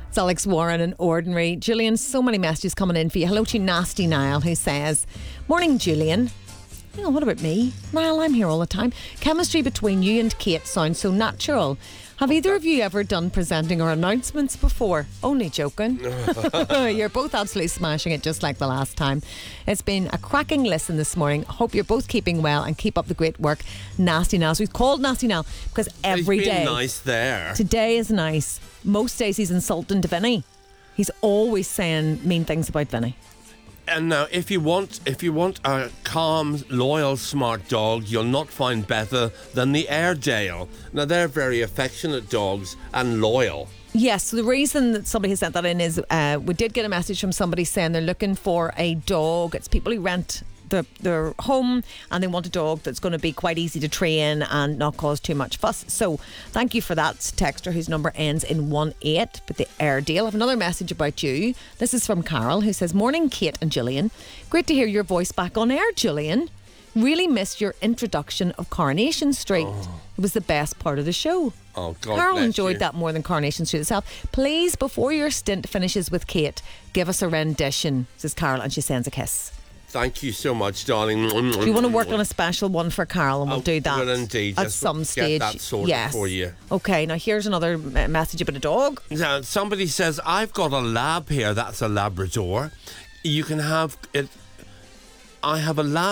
It's Alex Warren and Ordinary. Julian, so many messages coming in for you. Hello to Nasty Niall, who says, "Morning, Julian." Hang on, what about me? Niall, I'm here all the time. Chemistry between you and Kate sounds so natural. Have either of you ever done presenting or announcements before? Only joking. You're both absolutely smashing it, just like the last time. It's been a cracking listen this morning. Hope you're both keeping well and keep up the great work. Nasty Niall. So we've called Nasty Niall because every day. He's been nice there. Today is nice. Most days he's insulting to Vinny. He's always saying mean things about Vinny. And now, if you want a calm, loyal, smart dog, you'll not find better than the Airedale. Now, they're very affectionate dogs and loyal. Yes, so the reason that somebody has sent that in is we did get a message from somebody saying they're looking for a dog. It's people who rent their home and they want a dog that's going to be quite easy to train and not cause too much fuss. So thank you for that texter whose number ends in 18, but the Airedale. I have another message about you. This is from Carol, who says, "Morning, Kate and Gillian. Great to hear your voice back on air, Gillian. Really missed your introduction of Coronation Street. It was the best part of the show." Oh, God Carol bless enjoyed you. that more than Coronation Street itself. "Please, before your stint finishes with Kate, give us a rendition," says Carol, and she sends a kiss. Thank you so much, darling. Do you want to work on a special one for Carol, and we'll do that Well, indeed. at Just some stage. Get that sorted Yes. for you. Okay, now here's another message about a dog. Now, somebody says, "I've got a lab here. That's a Labrador. You can have it. I have a lab."